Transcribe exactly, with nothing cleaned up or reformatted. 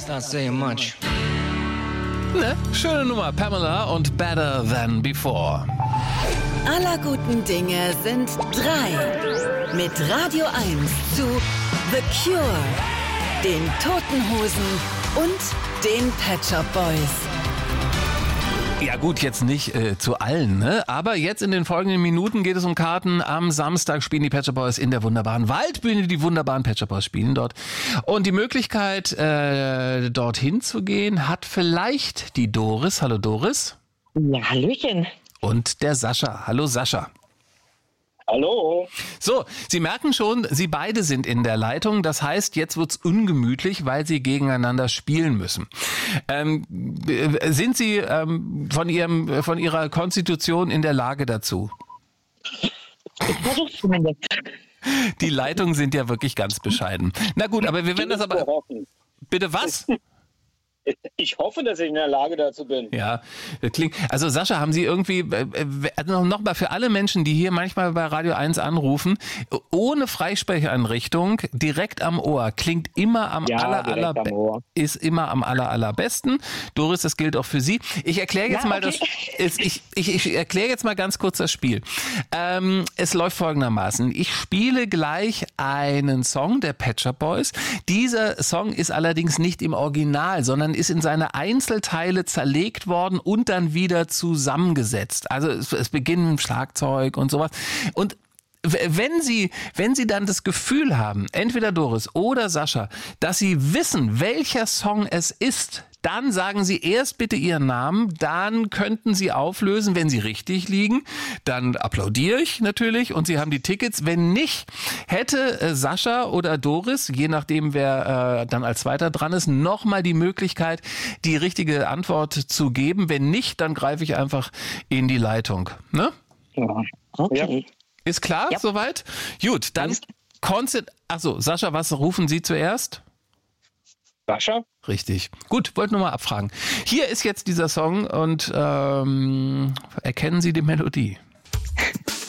Not saying much. Ne? Schöne Nummer, Pamela und Better Than Before. Aller guten Dinge sind drei. Mit Radio eins zu The Cure, den Toten Hosen und den Pet Shop Boys. Ja gut, jetzt nicht äh, zu allen, ne? Aber jetzt in den folgenden Minuten geht es um Karten. Am Samstag spielen die Pet Shop Boys in der wunderbaren Waldbühne. Die wunderbaren Pet Shop Boys spielen dort. Und die Möglichkeit, äh, dorthin zu gehen, hat vielleicht die Doris. Hallo Doris. Ja, Hallöchen. Und der Sascha. Hallo Sascha. Hallo. So, Sie merken schon, Sie beide sind in der Leitung. Das heißt, jetzt wird's ungemütlich, weil Sie gegeneinander spielen müssen. Ähm, sind Sie ähm, von Ihrem, von Ihrer Konstitution in der Lage dazu? Ich versuch's zumindest. Die Leitungen sind ja wirklich ganz bescheiden. Na gut, aber wir werden das aber... Bitte was? Ich hoffe, dass ich in der Lage dazu bin. Ja, das klingt. Also Sascha, haben Sie irgendwie, also noch mal für alle Menschen, die hier manchmal bei Radio eins anrufen, ohne Freisprecheinrichtung, direkt am Ohr, klingt immer am Ja, aller, direkt aller, am Ohr. ist immer am aller, allerbesten. Doris, das gilt auch für Sie. Ich erkläre jetzt Ja, mal okay. das, ich, ich, ich erkläre jetzt mal ganz kurz das Spiel. Ähm, es läuft folgendermaßen. Ich spiele gleich einen Song der Pet Shop Boys. Dieser Song ist allerdings nicht im Original, sondern ist in seine Einzelteile zerlegt worden und dann wieder zusammengesetzt. Also es, es beginnt mit Schlagzeug und sowas. Und w- wenn Sie, wenn Sie dann das Gefühl haben, entweder Doris oder Sascha, dass Sie wissen, welcher Song es ist, dann sagen Sie erst bitte Ihren Namen, dann könnten Sie auflösen, wenn Sie richtig liegen. Dann applaudiere ich natürlich und Sie haben die Tickets. Wenn nicht, hätte äh, Sascha oder Doris, je nachdem wer äh, dann als Zweiter dran ist, nochmal die Möglichkeit, die richtige Antwort zu geben. Wenn nicht, dann greife ich einfach in die Leitung. Ne? Ja. Okay. Ist klar Ja. soweit? Gut, dann konzert... Achso, Sascha, was rufen Sie zuerst? Sascha? Richtig. Gut, wollte nur mal abfragen. Hier ist jetzt dieser Song und ähm, erkennen Sie die Melodie?